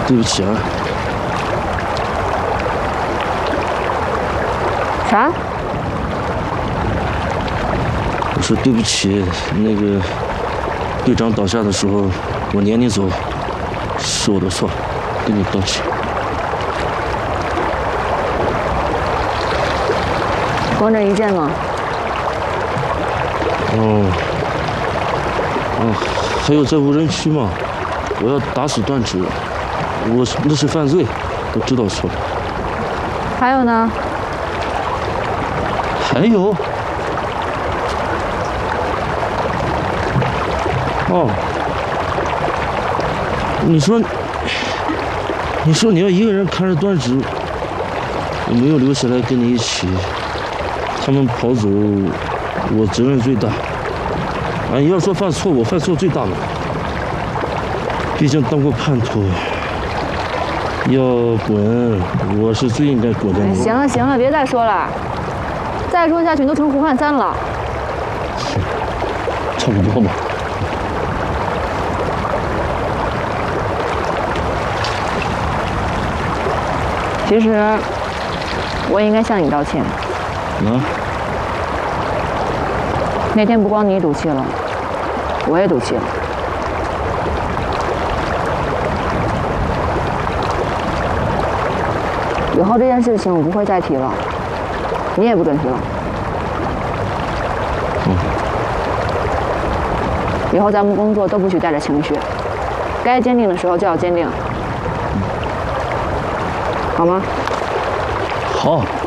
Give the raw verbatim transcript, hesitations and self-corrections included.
对不起啊。 啥？ 我说对不起，那个队长倒下的时候，我撵你走，是我的错，跟你道歉。 光这一件吗？ 哦，哦，还有在无人区嘛，我要打死断指，我那是犯罪，我知道错了。 还有呢？ 还有？哦，你说，你说你要一个人看着断指，我没有留下来跟你一起，他们跑走，我责任最大。啊，你要说犯错，我犯错最大嘛。毕竟当过叛徒，要滚，我是最应该滚的那个。 行了行了，别再说了，再说下去你都成胡汉三了。 差不多吧。 其实，我应该向你道歉。 啊？ 那天不光你赌气了，我也赌气了。以后这件事情我不会再提了，你也不准提了。 嗯。 以后咱们工作都不许带着情绪，该坚定的时候就要坚定，好吗？ 好。